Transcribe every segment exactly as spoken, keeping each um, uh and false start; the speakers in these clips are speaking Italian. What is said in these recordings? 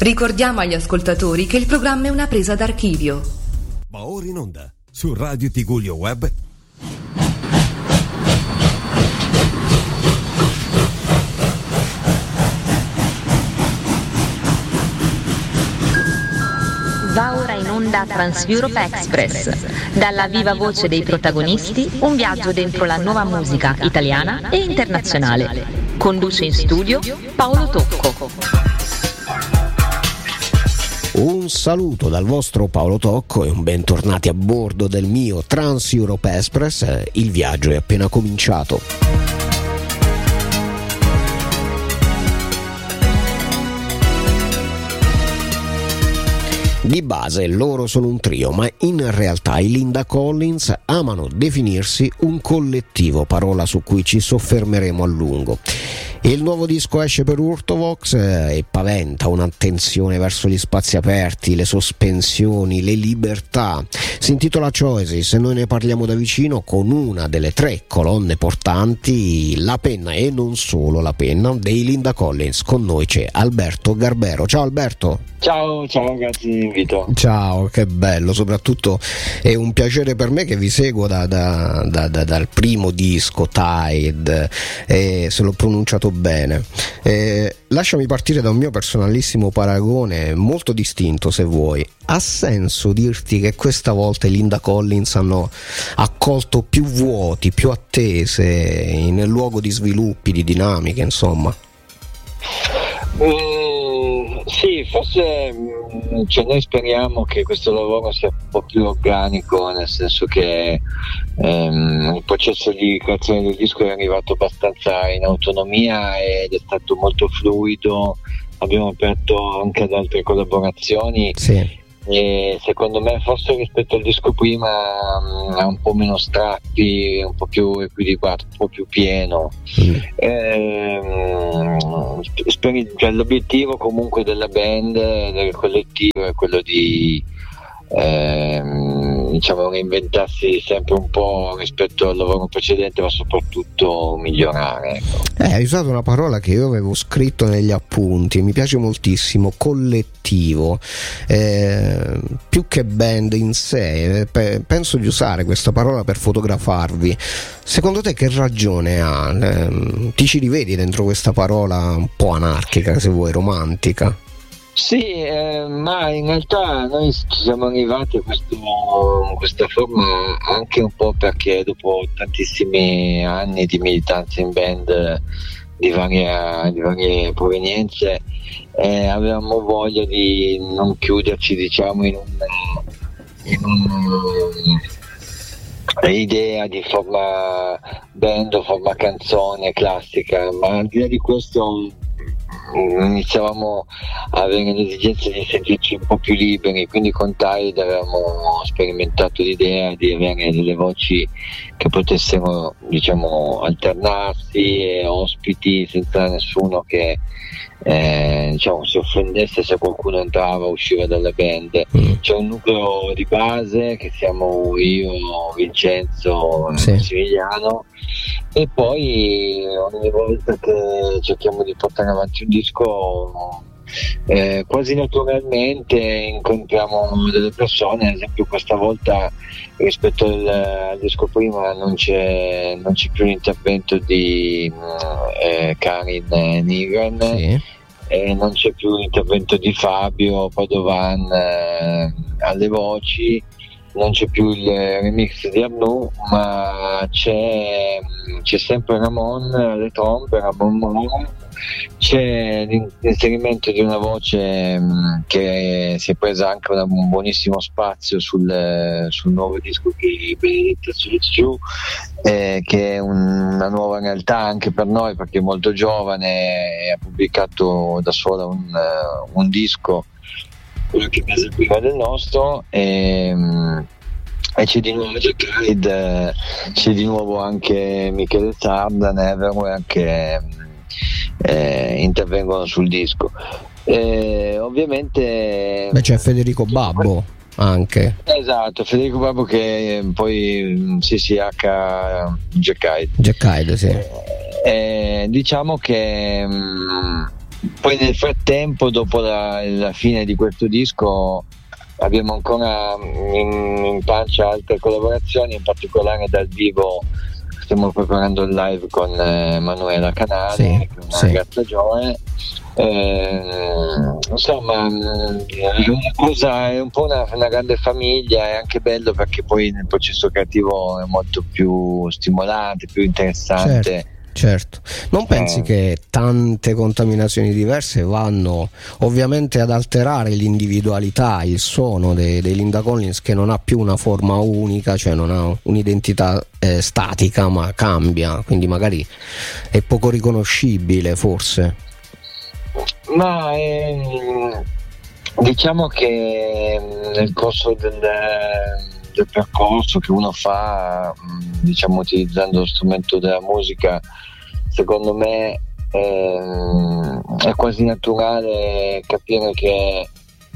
Ricordiamo agli ascoltatori che il programma è una presa d'archivio. Ma ora in onda, su Radio Tigullio Web. Va ora in onda Trans-Europe Express. Dalla viva voce dei protagonisti, un viaggio dentro la nuova musica italiana e internazionale. Conduce in studio Paolo Tocco. Un saluto dal vostro Paolo Tocco e un bentornati a bordo del mio Trans-Europe Express. Il viaggio è appena cominciato. Di base loro sono un trio, ma in realtà i Linda Collins amano definirsi un collettivo, parola su cui ci soffermeremo a lungo. Il nuovo disco esce per Urtovox eh, e paventa un'attenzione verso gli spazi aperti, le sospensioni, le libertà. Si intitola Choices e noi ne parliamo da vicino con una delle tre colonne portanti, la penna e non solo la penna, dei Linda Collins. Con noi c'è Alberto Garbero. Ciao Alberto. Ciao, ciao ragazzi, vi invito. Ciao, che bello, soprattutto è un piacere per me che vi seguo da, da, da, da, dal primo disco, Tide, eh, se l'ho pronunciato bene. Eh, lasciami partire da un mio personalissimo paragone, molto distinto se vuoi. Ha senso dirti che questa volta i Linda Collins hanno accolto più vuoti, più attese nel luogo di sviluppi, di dinamiche, insomma? Mm. Sì, forse cioè noi speriamo che questo lavoro sia un po' più organico, nel senso che ehm, il processo di creazione del disco è arrivato abbastanza in autonomia ed è stato molto fluido. Abbiamo aperto anche ad altre collaborazioni. Sì. E secondo me forse rispetto al disco prima ha un po' meno strappi, un po' più equilibrato, un po' più pieno. mm. ehm, speri, cioè, l'obiettivo comunque della band, del collettivo, è quello di ehm, diciamo reinventarsi sempre un po' rispetto al lavoro precedente, ma soprattutto migliorare, ecco. Eh, hai usato una parola che io avevo scritto negli appunti, mi piace moltissimo, collettivo. Eh, più che band in sé, pe- penso di usare questa parola per fotografarvi. Secondo te che ragione ha? Eh, ti ci rivedi dentro questa parola un po' anarchica, se vuoi, romantica? Sì, eh, ma in realtà noi ci siamo arrivati a questo, questa forma anche un po' perché dopo tantissimi anni di militanza in band di varie, di varie provenienze eh, avevamo voglia di non chiuderci, diciamo, in un, in un idea di forma band o forma canzone classica, ma al di là di questo iniziavamo a avere l'esigenza di sentirci un po' più liberi, quindi con Tide avevamo sperimentato l'idea di avere delle voci che potessero, diciamo, alternarsi e ospiti senza nessuno che eh, diciamo si offendesse se qualcuno entrava o usciva dalla band. mm. C'è un nucleo di base che siamo io, Vincenzo e sì. Massimiliano, e poi ogni volta che cerchiamo di portare avanti un disco eh, quasi naturalmente incontriamo delle persone. Ad esempio questa volta rispetto al, al disco prima non c'è, non c'è più l'intervento di eh, Karin Nigren, sì. E non c'è più l'intervento di Fabio Padovan eh, alle voci, non c'è più il remix di Arnaud, ma c'è, c'è sempre Ramon alle trombe, Ramon Moro, c'è l'inserimento di una voce mh, che si è presa anche una, un buonissimo spazio sul, sul nuovo disco di Benedetta Suliziu, eh, che è un, una nuova realtà anche per noi perché è molto giovane e ha pubblicato da sola un, uh, un disco, quello che mese prima del nostro, e, e c'è di nuovo Jack Hyde, c'è di nuovo anche Michele Sarda, Neverwhere, che eh, intervengono sul disco. E ovviamente beh, c'è Federico Babbo anche. Esatto, Federico Babbo che poi C C H Jack Hyde. Jack Hyde, sì. Eh, diciamo che mh, poi nel frattempo, dopo la, la fine di questo disco, abbiamo ancora in, in pancia altre collaborazioni, in particolare dal vivo. Stiamo preparando il live con eh, Manuela Canale, sì, che è una sì. ragazza giovane. Eh, insomma, è una cosa, è un po' una, una grande famiglia, è anche bello perché poi nel processo creativo è molto più stimolante, più interessante. Certo. Certo, non pensi eh. che tante contaminazioni diverse vanno ovviamente ad alterare l'individualità, il suono dei, dei Linda Collins, che non ha più una forma unica, cioè non ha un'identità eh, statica, ma cambia, quindi magari è poco riconoscibile forse? Ma ehm, diciamo che nel corso del, del percorso che uno fa, diciamo utilizzando lo strumento della musica, secondo me ehm, è quasi naturale capire che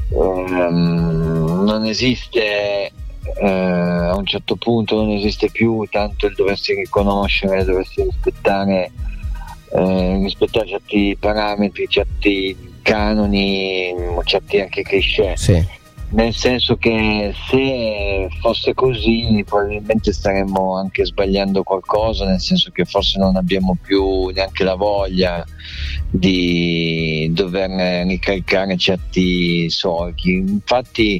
ehm, non esiste eh, a un certo punto non esiste più tanto il doversi riconoscere, il doversi rispettare eh, rispettare certi parametri, certi canoni, certi anche cliché. Sì. Nel senso che se fosse così probabilmente staremmo anche sbagliando qualcosa, nel senso che forse non abbiamo più neanche la voglia di dover ricaricare certi solchi. Infatti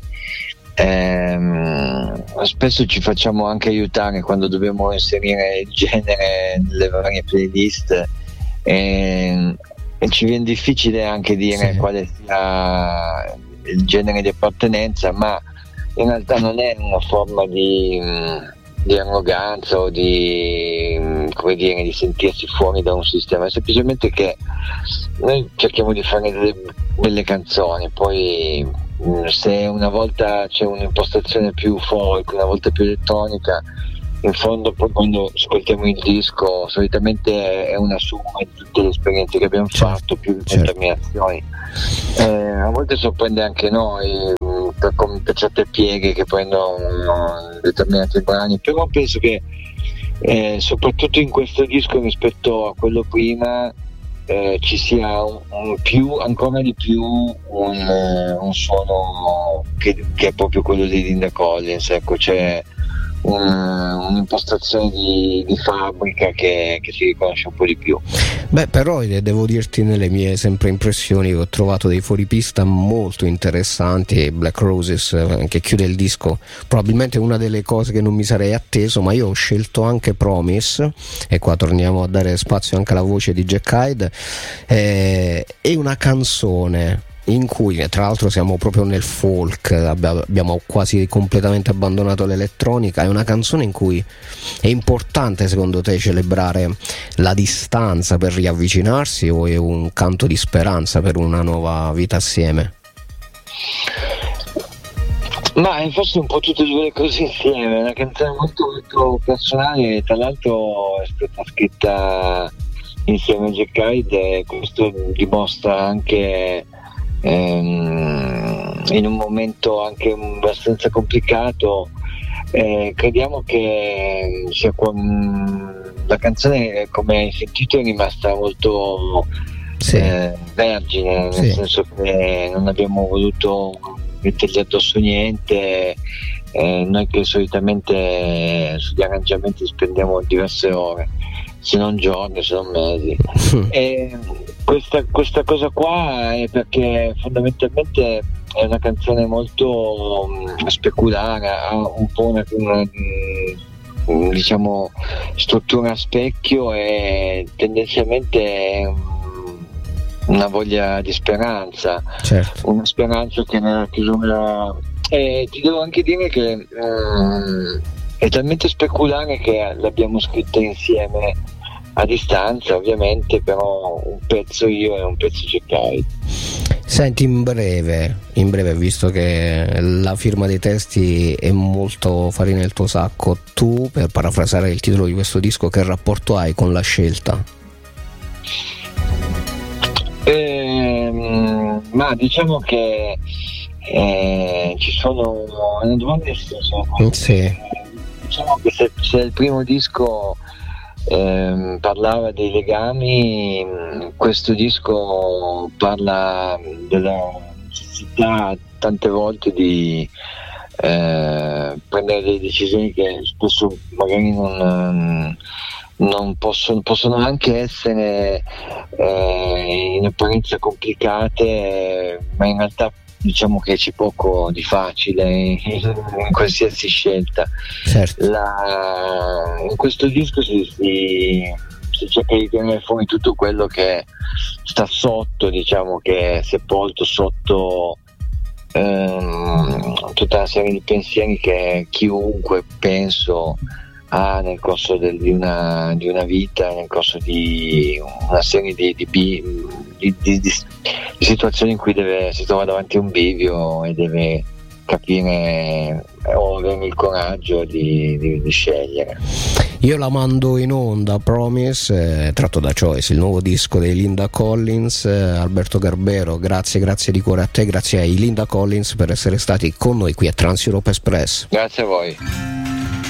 ehm, spesso ci facciamo anche aiutare quando dobbiamo inserire il genere nelle varie playlist e, e ci viene difficile anche dire sì. quale sia il genere di appartenenza, ma in realtà non è una forma di, di arroganza o di, come dire, di sentirsi fuori da un sistema, è semplicemente che noi cerchiamo di fare delle belle canzoni, poi se una volta c'è un'impostazione più folk, una volta più elettronica, in fondo poi quando ascoltiamo il disco solitamente è una somma di tutte le esperienze che abbiamo fatto, più le contaminazioni. Eh, a volte sorprende anche noi per, per certe pieghe che prendono determinati brani, però penso che eh, soprattutto in questo disco rispetto a quello prima eh, ci sia un, un più, ancora di più un, un suono che, che è proprio quello di Linda Collins, ecco, c'è Un, un'impostazione di, di fabbrica che, che si riconosce un po' di più. Beh, però devo dirti, nelle mie sempre impressioni, ho trovato dei fuoripista molto interessanti, e Black Roses, che chiude il disco, probabilmente una delle cose che non mi sarei atteso, ma io ho scelto anche Promise, e qua torniamo a dare spazio anche alla voce di Jack Hyde, eh, è una canzone in cui tra l'altro siamo proprio nel folk, abbiamo quasi completamente abbandonato l'elettronica. È una canzone in cui è importante secondo te celebrare la distanza per riavvicinarsi, o è un canto di speranza per una nuova vita assieme? Ma è forse un po' tutte e due le cose insieme, è una canzone molto molto personale, tra l'altro è stata scritta insieme a Jack Hyde e questo dimostra anche ehm, in un momento anche abbastanza complicato. Eh, crediamo che sia con... la canzone, come hai sentito, è rimasta molto sì. eh, vergine, nel sì. senso che non abbiamo voluto mettergli addosso niente. Eh, noi che solitamente sugli arrangiamenti spendiamo diverse ore, se non giorni, se non mesi. E questa, questa cosa qua è perché fondamentalmente è una canzone molto um, speculare, ha un po' una, una um, diciamo struttura a specchio e tendenzialmente um, una voglia di speranza, certo. una speranza che nella chiusura. E ti devo anche dire che um, è talmente speculare che l'abbiamo scritta insieme a distanza, ovviamente, però un pezzo io e un pezzo Jack. Senti, in breve, in breve, visto che la firma dei testi è molto farina nel tuo sacco, tu, per parafrasare il titolo di questo disco, che rapporto hai con la scelta? Eh, ma diciamo che eh, ci sono una domanda, sì. diciamo che se, se il primo disco ehm, parlava dei legami, questo disco parla della necessità tante volte di eh, prendere delle decisioni che spesso magari non, non possono, possono anche essere eh, in apparenza complicate, ma in realtà diciamo che c'è poco di facile in, in qualsiasi scelta. Certo. La, in questo disco si, si, si cerca di tenere fuori tutto quello che sta sotto, diciamo, che è sepolto sotto ehm, tutta una serie di pensieri che chiunque, penso, ha nel corso del, di, una, di una vita, nel corso di una serie di, di, di, di, di, di situazioni in cui deve, si trova davanti a un bivio e deve capire o avere il coraggio di, di, di scegliere. Io la mando in onda, Promise, eh, tratto da Choice, il nuovo disco di Linda Collins. eh, Alberto Garbero, grazie, grazie di cuore a te, grazie ai Linda Collins per essere stati con noi qui a Trans Europe Express. Grazie a voi.